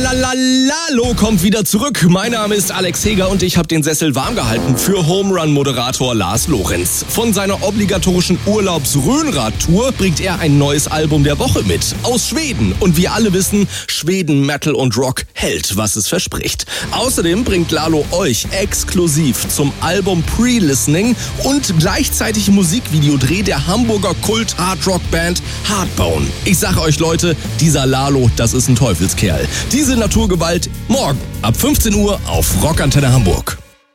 Lalo kommt wieder zurück. Mein Name ist Alex Heger und ich habe den Sessel warm gehalten für Home-Run-Moderator Lars Lorenz. Von seiner obligatorischen Urlaubs-Rhönrad-Tour bringt er ein neues Album der Woche mit. Aus Schweden. Und wir alle wissen, Schweden, Metal und Rock hält, was es verspricht. Außerdem bringt Lalo euch exklusiv zum Album Pre-Listening und gleichzeitig Musikvideodreh der Hamburger Kult-Hard-Rock-Band Hardbone. Ich sage euch Leute, dieser Lalo, das ist ein Teufelskerl. Diese Naturgewalt morgen ab 15 Uhr auf Rockantenne Hamburg.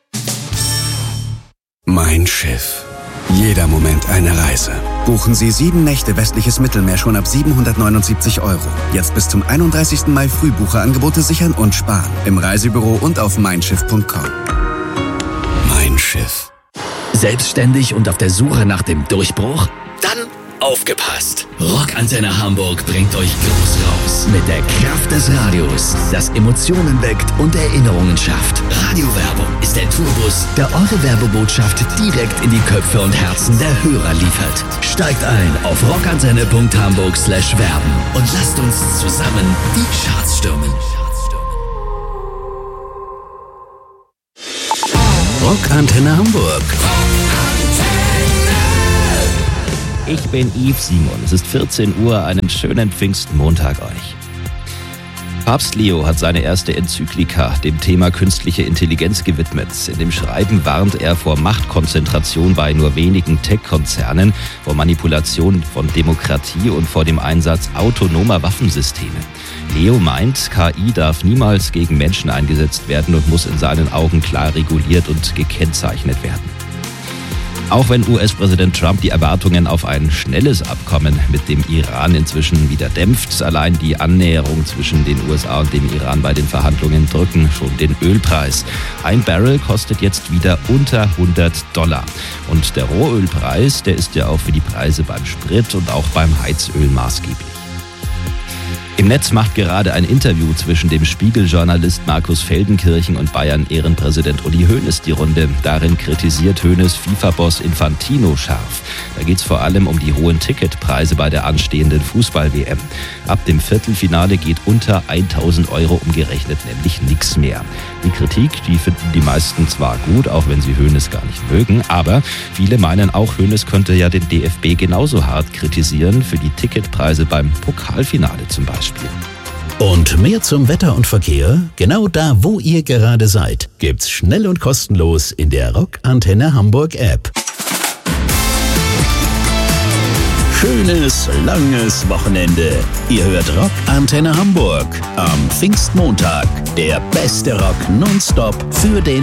Mein Schiff. Jeder Moment eine Reise. Buchen Sie 7 Nächte westliches Mittelmeer schon ab 779 €. Jetzt bis zum 31. Mai Frühbucherangebote sichern und sparen. Im Reisebüro und auf meinschiff.com. Mein Schiff. Selbstständig und auf der Suche nach dem Durchbruch? Dann aufgepasst! Rockantenne Hamburg bringt euch groß raus. Mit der Kraft des Radios, das Emotionen weckt und Erinnerungen schafft. Radiowerbung ist der Tourbus, der eure Werbebotschaft direkt in die Köpfe und Herzen der Hörer liefert. Steigt ein auf rockantenne.hamburg/werben und lasst uns zusammen die Charts stürmen. Rockantenne Hamburg. Ich bin Yves Simon. Es ist 14 Uhr, einen schönen Pfingstmontag euch. Papst Leo hat seine erste Enzyklika dem Thema künstliche Intelligenz gewidmet. In dem Schreiben warnt er vor Machtkonzentration bei nur wenigen Tech-Konzernen, vor Manipulation von Demokratie und vor dem Einsatz autonomer Waffensysteme. Leo meint, KI darf niemals gegen Menschen eingesetzt werden und muss in seinen Augen klar reguliert und gekennzeichnet werden. Auch wenn US-Präsident Trump die Erwartungen auf ein schnelles Abkommen mit dem Iran inzwischen wieder dämpft, allein die Annäherung zwischen den USA und dem Iran bei den Verhandlungen drücken schon den Ölpreis. Ein Barrel kostet jetzt wieder unter $100. Und der Rohölpreis, der ist ja auch für die Preise beim Sprit und auch beim Heizöl maßgeblich. Im Netz macht gerade ein Interview zwischen dem Spiegel-Journalist Markus Feldenkirchen und Bayern-Ehrenpräsident Uli Hoeneß die Runde. Darin kritisiert Hoeneß FIFA-Boss Infantino scharf. Da geht es vor allem um die hohen Ticketpreise bei der anstehenden Fußball-WM. Ab dem Viertelfinale geht unter 1.000 € umgerechnet nämlich nichts mehr. Die Kritik, die finden die meisten zwar gut, auch wenn sie Hoeneß gar nicht mögen, aber viele meinen auch, Hoeneß könnte ja den DFB genauso hart kritisieren für die Ticketpreise beim Pokalfinale zum Beispiel. Und mehr zum Wetter und Verkehr? Genau da, wo ihr gerade seid, gibt's schnell und kostenlos in der Rockantenne Hamburg App. Schönes, langes Wochenende. Ihr hört Rockantenne Hamburg am Pfingstmontag. Der beste Rock nonstop für den